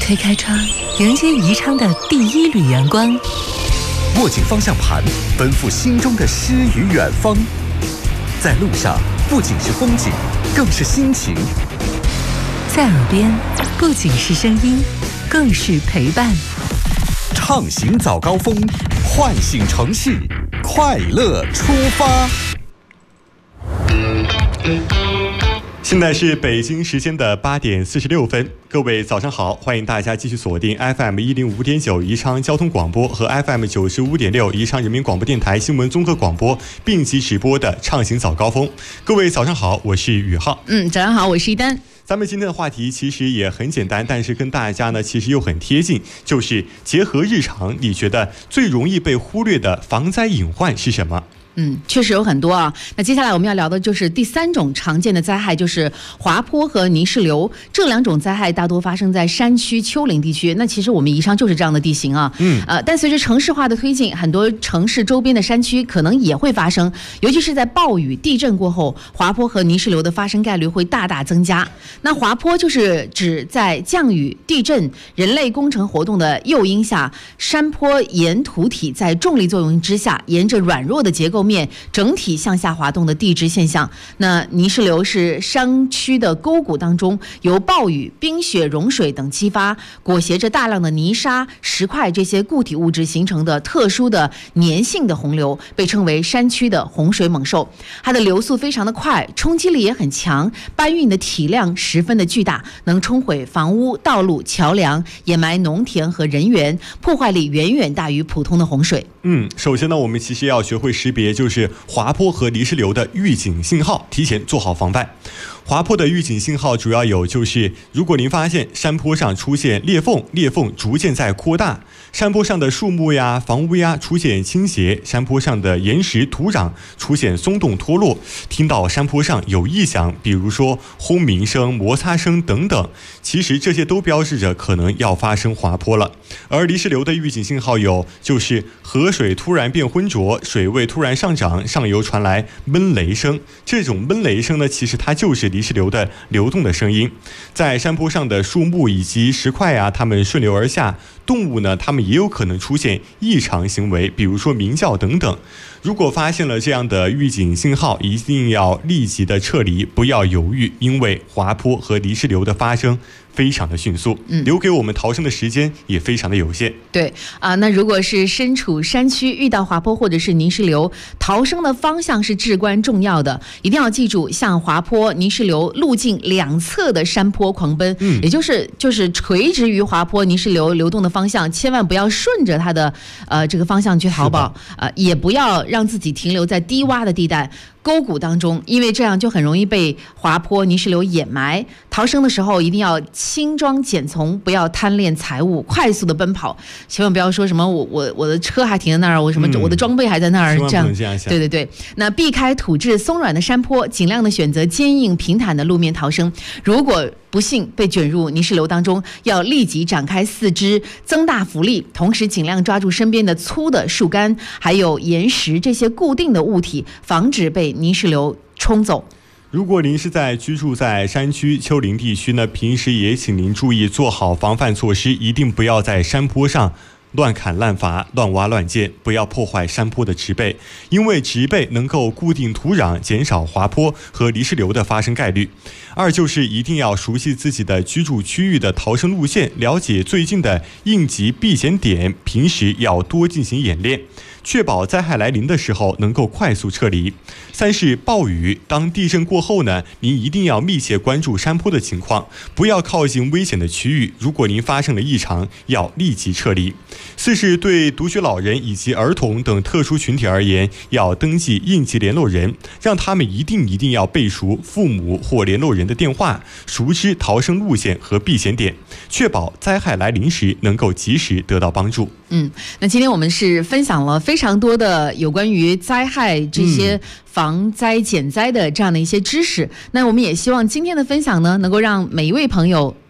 推开窗，迎接宜昌的第一缕阳光。 握紧方向盘，奔赴心中的诗与远方。在路上，不仅是风景，更是心情。 在耳边，不仅是声音，更是陪伴。 畅行早高峰，唤醒城市，快乐出发。 现在是北京时间的8点46分，各位早上好，欢迎大家继续锁定 FM 105.9宜昌交通广播和 FM 95.6宜昌人民广播电台新闻综合广播并机直播的畅行早高峰。各位早上好，我是宇浩。 早上好，我是一丹。 咱们今天的话题其实也很简单，但是跟大家呢其实又很贴近，就是结合日常，你觉得最容易被忽略的防灾隐患是什么？ 确实有很多啊。那接下来我们要聊的就是第3种常见的灾害，就是滑坡和泥石流。这2种灾害大多发生在山区、丘陵地区。那其实我们宜昌就是这样的地形啊。但随着城市化的推进，很多城市周边的山区可能也会发生，尤其是在暴雨、地震过后，滑坡和泥石流的发生概率会大大增加。那滑坡就是指在降雨、地震、人类工程活动的诱因下，山坡沿土体在重力作用之下，沿着软弱的结构面整体向下滑动的地质现象。那泥石流是山区的沟谷当中由暴雨、冰雪融水等激发，裹挟着大量的泥沙、石块这些固体物质形成的特殊的粘性的洪流，被称为山区的洪水猛兽。它的流速非常的快，冲击力也很强，搬运的体量十分的巨大，能冲毁房屋、道路、桥梁，掩埋农田和人员，破坏力远远大于普通的洪水。 首先呢，我们其实要学会识别就是滑坡和泥石流的预警信号，提前做好防范。滑坡的预警信号主要有就是如果您发现山坡上出现裂缝逐渐在扩大，山坡上的树木呀、房屋呀出现倾斜，山坡上的岩石土壤出现松动脱落，听到山坡上有异响，比如说轰鸣声、摩擦声等等，其实这些都标志着可能要发生滑坡了。而泥石流的预警信号有就是河水突然变浑浊，水位突然上涨，上游传来闷雷声。这种闷雷声呢，其实它就是泥石流的流动的声音。在山坡上的树木以及石块啊，它们顺流而下，动物呢，它们也有可能出现异常行为，比如说鸣叫等等。如果发现了这样的预警信号，一定要立即的撤离，不要犹豫，因为滑坡和泥石流的发生非常的迅速，留给我们逃生的时间也非常的有限。 对啊，那如果是身处山区遇到滑坡或者是泥石流，逃生的方向是至关重要的，一定要记住向滑坡、泥石流路径两侧的山坡狂奔，也就是垂直于滑坡、泥石流流动的方向，千万不要顺着它的这个方向去逃跑，也不要让自己停留在低洼的地带、沟谷当中，因为这样就很容易被滑坡、泥石流掩埋。逃生的时候一定要轻装简从，不要贪恋财物，快速的奔跑，千万不要说什么我的车还停在那儿，我的装备还在那儿，这样对。那避开土质松软的山坡，尽量的选择坚硬平坦的路面逃生。如果不幸被卷入泥石流当中，要立即展开四肢，增大浮力，同时尽量抓住身边的粗的树干还有岩石这些固定的物体，防止被泥石流冲走。 如果您是居住在山区、丘陵地区呢，平时也请您注意做好防范措施，一定不要在山坡上乱砍滥伐、乱挖乱建，不要破坏山坡的植被，因为植被能够固定土壤，减少滑坡和泥石流的发生概率。2就是一定要熟悉自己的居住区域的逃生路线，了解最近的应急避险点，平时要多进行演练，确保灾害来临的时候能够快速撤离。3是暴雨，当地震过后呢，您一定要密切关注山坡的情况，不要靠近危险的区域，如果您发生了异常，要立即撤离。4是对独居老人以及儿童等特殊群体而言，要登记应急联络人，让他们一定要背熟父母或联络人的电话，熟知逃生路线和避险点，确保灾害来临时能够及时得到帮助。 那今天我们是分享了非常多的有关于灾害这些防灾减灾的这样的一些知识。那我们也希望今天的分享呢，能够让每一位朋友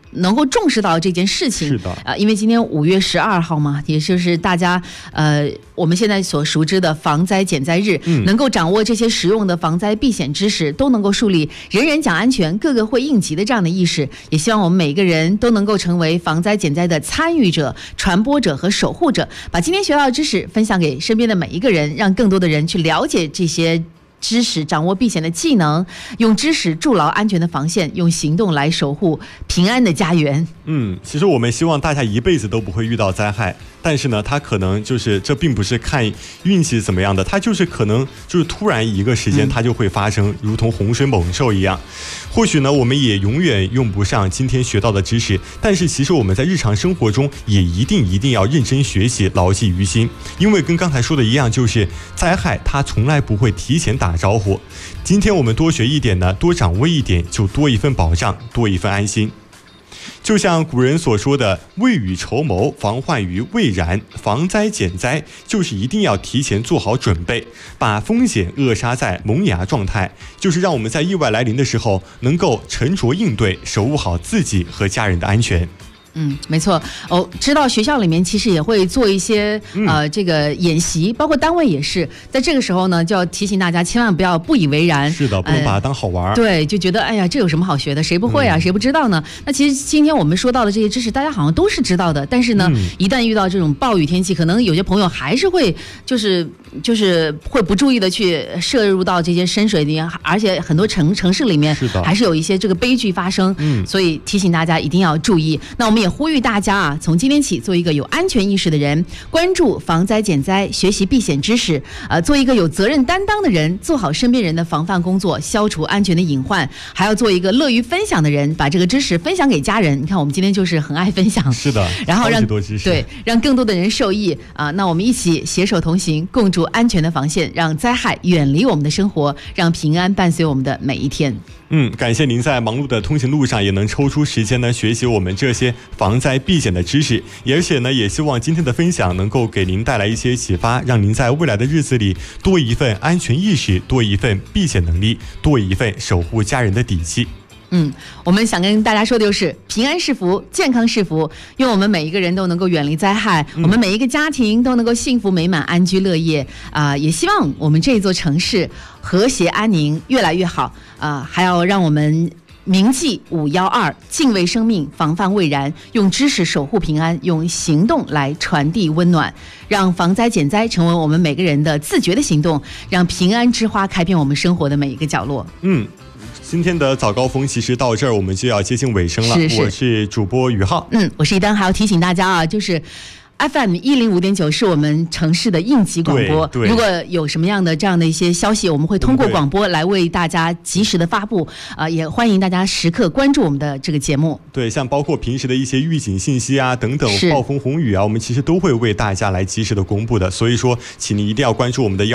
能够重视到这件事情。 是的， 因为今天5月12号嘛，也就是大家我们现在所熟知的防灾减灾日，能够掌握这些实用的防灾避险知识，都能够树立人人讲安全，个个会应急的这样的意识。也希望我们每个人都能够成为防灾减灾的参与者、传播者和守护者，把今天学到的知识分享给身边的每一个人，让更多的人去了解这些知识，掌握避险的技能，用知识筑牢安全的防线，用行动来守护平安的家园。 其实我们希望大家一辈子都不会遇到灾害，但是呢，它可能就是这并不是看运气怎么样的，它就是可能就是突然一个时间它就会发生，如同洪水猛兽一样。或许呢，我们也永远用不上今天学到的知识，但是其实我们在日常生活中也一定要认真学习，牢记于心。因为跟刚才说的一样，就是灾害它从来不会提前打招呼。今天我们多学一点呢，多掌握一点，就多一份保障，多一份安心。就像古人所说的未雨绸缪，防患于未然，防灾减灾就是一定要提前做好准备，把风险扼杀在萌芽状态，就是让我们在意外来临的时候能够沉着应对，守护好自己和家人的安全。 没错知道学校里面其实也会做一些这个演习，包括单位也是，在这个时候呢，就要提醒大家千万不要不以为然。 是的，不能把它当好玩。 对，就觉得哎呀，这有什么好学的？谁不会啊？谁不知道呢？那其实今天我们说到的这些知识，大家好像都是知道的，但是呢，一旦遇到这种暴雨天气，可能有些朋友还是会就是会不注意的去涉入到这些深水里，而且很多城市里面还是有一些这个悲剧发生。所以提醒大家一定要注意。那我们也呼吁大家啊，从今天起做一个有安全意识的人，关注防灾减灾，学习避险知识，做一个有责任担当的人，做好身边人的防范工作，消除安全的隐患，还要做一个乐于分享的人，把这个知识分享给家人。你看我们今天就是很爱分享，是的，然后让更多的人受益啊。那我们一起携手同行，共筑安全的防线，让灾害远离我们的生活，让平安伴随我们的每一天。 感谢您在忙碌的通行路上也能抽出时间呢学习我们这些防灾避险的知识，而且呢也希望今天的分享能够给您带来一些启发，让您在未来的日子里多一份安全意识，多一份避险能力，多一份守护家人的底气。 我们想跟大家说的就是平安是福，健康是福，愿我们每一个人都能够远离灾害，我们每一个家庭都能够幸福美满，安居乐业也希望我们这座城市和谐安宁越来越好还要让我们铭记512，敬畏生命，防范未然，用知识守护平安，用行动来传递温暖，让防灾减灾成为我们每个人的自觉的行动，让平安之花开遍我们生活的每一个角落。 今天的早高峰其实到这儿我们就要接近尾声了。我是主播宇浩， 我是一丹，还要提醒大家啊，就是FM 105.9是我们城市的应急广播。如果有什么样的这样的一些消息，我们会通过广播来为大家及时的发布也欢迎大家时刻关注我们的这个节目。 对，像包括平时的一些预警信息啊等等，暴风红雨啊，我们其实都会为大家来及时的公布的。所以说请你一定要关注我们的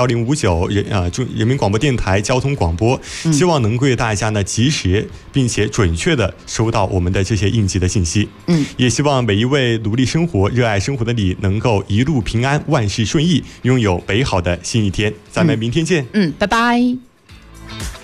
1059人民广播电台交通广播，希望能够为大家呢及时并且准确的收到我们的这些应急的信息。也希望每一位努力生活热爱生活的你能够一路平安，万事顺意，拥有美好的新一天。咱们明天见。 拜拜。